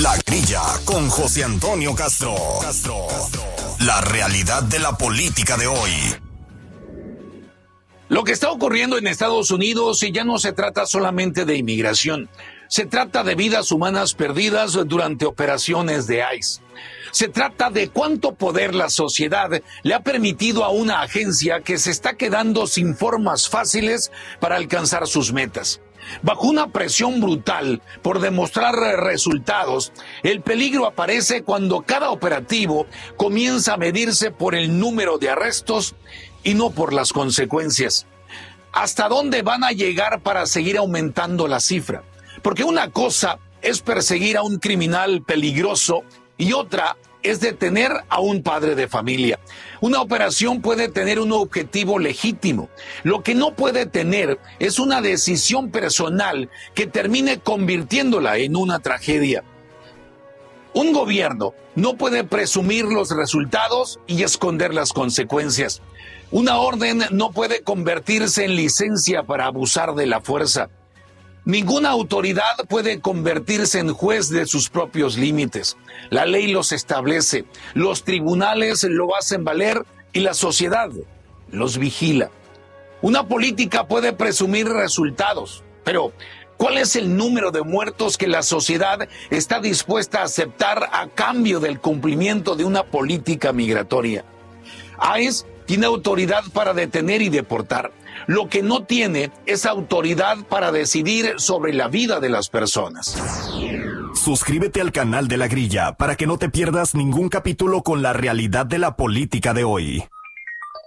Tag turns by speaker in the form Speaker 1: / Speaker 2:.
Speaker 1: La Grilla con José Antonio Castro. La realidad de la política de hoy.
Speaker 2: Lo que está ocurriendo en Estados Unidos ya no se trata solamente de inmigración. Se trata de vidas humanas perdidas durante operaciones de ICE. Se trata de cuánto poder la sociedad le ha permitido a una agencia que se está quedando sin formas fáciles para alcanzar sus metas. Bajo una presión brutal por demostrar resultados, el peligro aparece cuando cada operativo comienza a medirse por el número de arrestos y no por las consecuencias. ¿Hasta dónde van a llegar para seguir aumentando la cifra? Porque una cosa es perseguir a un criminal peligroso y otra es detener a un padre de familia. Una operación puede tener un objetivo legítimo. Lo que no puede tener es una decisión personal que termine convirtiéndola en una tragedia. Un gobierno no puede presumir los resultados y esconder las consecuencias. Una orden no puede convertirse en licencia para abusar de la fuerza. Ninguna autoridad puede convertirse en juez de sus propios límites. La ley los establece, los tribunales lo hacen valer y la sociedad los vigila. Una política puede presumir resultados, pero ¿cuál es el número de muertos que la sociedad está dispuesta a aceptar a cambio del cumplimiento de una política migratoria? ICE tiene autoridad para detener y deportar. Lo que no tiene es autoridad para decidir sobre la vida de las personas.
Speaker 1: Suscríbete al canal de La Grilla para que no te pierdas ningún capítulo con la realidad de la política de hoy.